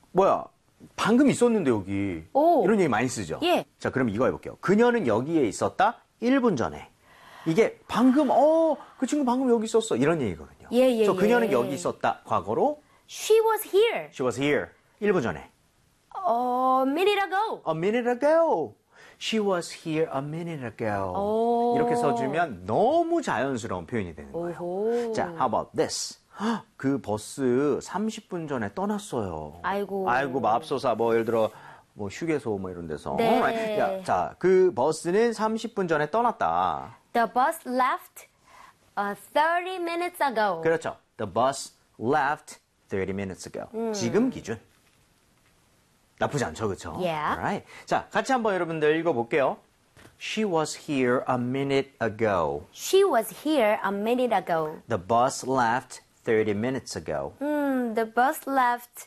뭐야? 방금 있었는데 여기. 오. 이런 얘기 많이 쓰죠? 예. 자, 그럼 이거 해볼게요. 그녀는 여기에 있었다 1분 전에. 이게 방금, 그 친구 방금 여기 있었어. 이런 얘기거든요. 예. 그래서 그녀는 여기 있었다. 과거로 She was here. She was here. 1분 전에. A minute ago. A minute ago. She was here a minute ago. 오. 이렇게 써주면 너무 자연스러운 표현이 되는 거예요. 오호. 자, how about this? 그 버스 30분 전에 떠났어요. 아이고. 맙소사. 뭐 예를 들어 뭐 휴게소 뭐 이런 데서. 네. Alright. 야, 자, 그 버스는 30분 전에 떠났다. The bus left 30 minutes ago. 그렇죠. The bus left 30 minutes ago. 지금 기준. 나쁘지 않죠, 그렇죠? Yeah. Alright. 자, 같이 한번 여러분들 읽어볼게요. She was here a minute ago. She was here a minute ago. The bus left 30 minutes ago. The bus left.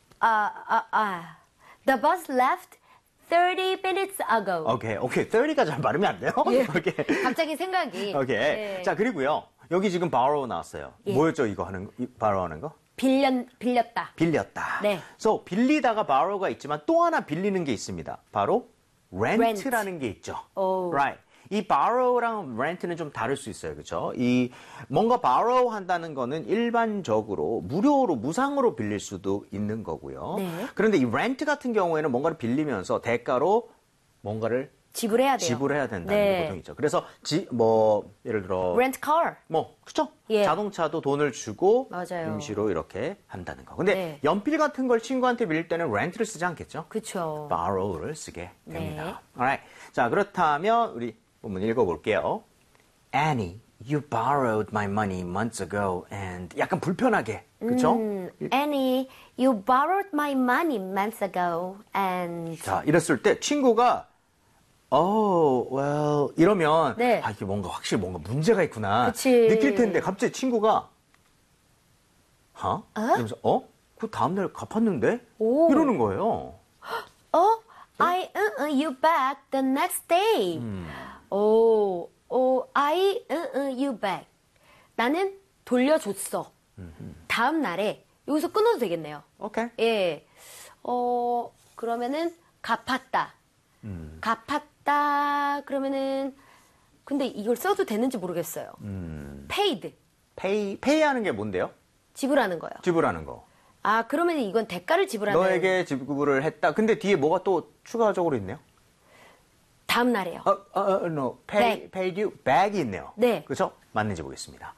The bus left 30 minutes ago. 오케이. 30가 잘 발음이 안 돼요? 예. 오케이. 갑자기 생각이. 오케이. 예. 자, 그리고요. 여기 지금 borrow 나왔어요. 예. 뭐였죠, 이거 하는, borrow 하는 거? 빌렸다. 빌렸다. 네. So, 빌리다가 borrow가 있지만 또 하나 빌리는 게 있습니다. 바로 rent라는 게 있죠. 오. Right. 이 borrow랑 rent는 좀 다를 수 있어요. 그렇죠? 이 뭔가 borrow 한다는 거는 일반적으로 무료로 무상으로 빌릴 수도 있는 거고요. 네. 그런데 이 rent 같은 경우에는 뭔가를 빌리면서 대가로 뭔가를 지불해야 돼요. 지불해야 된다는 네. 게 보통 있죠. 그래서 예를 들어 Rent car. 그렇죠? 예. 자동차도 돈을 주고 맞아요. 임시로 이렇게 한다는 거. 근데 네. 연필 같은 걸 친구한테 빌릴 때는 rent를 쓰지 않겠죠? 그쵸. borrow를 쓰게 됩니다. 네. Alright. 자, 그렇다면 우리 본문 읽어볼게요. Annie, you borrowed my money months ago and 약간 불편하게, 그렇죠? Annie, you borrowed my money months ago and 자, 이랬을 때 친구가 well, 이러면 네. 이게 확실히 뭔가 문제가 있구나 그치. 느낄 텐데 갑자기 친구가 이러면서 그 다음날 갚았는데? 오. 이러는 거예요. I you back the next day. I you back. 나는 돌려줬어. 다음 날에 여기서 끊어도 되겠네요. 오케이. 예. 그러면은 갚았다. 갚았다. 그러면은 근데 이걸 써도 되는지 모르겠어요. paid. pay 하는 게 뭔데요? 지불하는 거요. 지불하는 거. 그러면 이건 대가를 지불하는 너에게 지불을 했다. 근데 뒤에 뭐가 또 추가적으로 있네요? 다음 날에요. no. paid you back이 있네요. 네. 그렇죠? 맞는지 보겠습니다.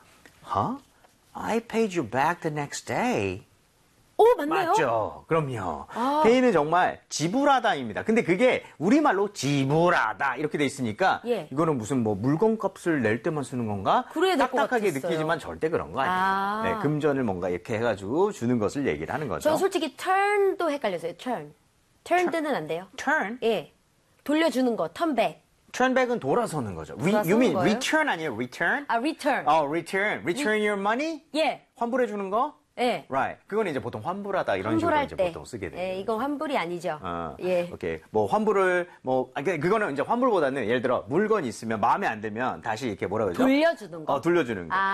I paid you back the next day. 맞나요? 맞죠. 그럼요. pay는 정말 지불하다입니다. 근데 그게 우리말로 지불하다 이렇게 돼 있으니까 예. 이거는 무슨 물건값을 낼 때만 쓰는 건가? 그래야 될것 딱딱하게 같았어요. 느끼지만 절대 그런 거 아니에요. 네, 금전을 뭔가 이렇게 해가지고 주는 것을 얘기를 하는 거죠. 전 솔직히 turn도 헷갈렸어요. turned는 안 돼요? turn? 예. 돌려주는 거, 턴백. turnback은 돌아서는 거죠. 돌아서는 you mean 거예요? return 아니에요? return? return. return. return your money? 예. 환불해 주는 거? 예. Right. 그건 이제 보통 환불하다 이런 식으로 환불할 이제 때. 보통 쓰게 돼요. 예, 이건 환불이 아니죠. 예. 오케이. 환불을 그거는 이제 환불보다는 예를 들어 물건이 있으면 마음에 안 들면 다시 이렇게 뭐라 그러죠? 돌려주는 거. 돌려주는 거.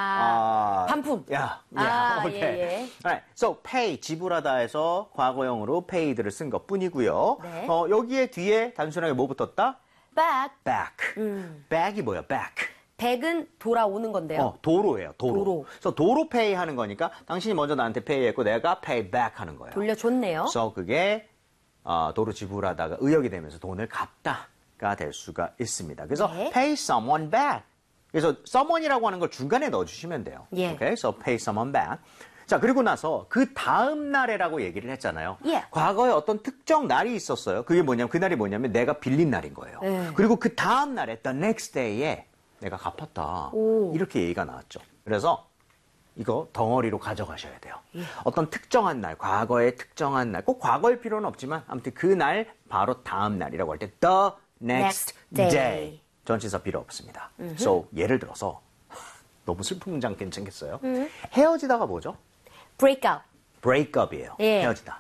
반품. 오케이. 예. Alright. So pay 지불하다에서 과거형으로 paid를 쓴 것뿐이고요. 네. 여기에 뒤에 단순하게 뭐 붙었다? back. back. back이 뭐야? back. 백은 돌아오는 건데요. 도로예요. 도로. 그래서 도로 페이 하는 거니까 당신이 먼저 나한테 페이 했고 내가 pay back 하는 거예요. 돌려줬네요. 그래서 그게 도로 지불하다가 의역이 되면서 돈을 갚다가 될 수가 있습니다. 그래서 네. pay someone back. 그래서 someone이라고 하는 걸 중간에 넣어주시면 돼요. 예. 오케이, so pay someone back. 자, 그리고 나서 그 다음 날에라고 얘기를 했잖아요. 예. 과거에 어떤 특정 날이 있었어요. 그게 뭐냐면 그 날이 뭐냐면 내가 빌린 날인 거예요. 네. 그리고 그 다음 날에 the next day에 내가 갚았다. 오. 이렇게 얘기가 나왔죠. 그래서 이거 덩어리로 가져가셔야 돼요. 어떤 특정한 날, 과거의 특정한 날, 꼭 과거일 필요는 없지만 아무튼 그 날 바로 다음 날이라고 할 때 the next day. 전치사 필요 없습니다. So 예를 들어서 너무 슬픈 문장 괜찮겠어요? 헤어지다가 뭐죠? break up. break up이에요. 예. 헤어지다.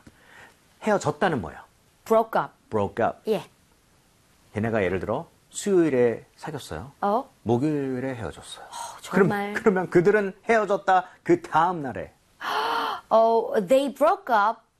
헤어졌다는 뭐예요? broke up. broke up. 예. 얘네가 예를 들어 수요일에 사귀었어요. 목요일에 헤어졌어요. 정말. 그러면 그들은 헤어졌다 그 다음 날에. They broke up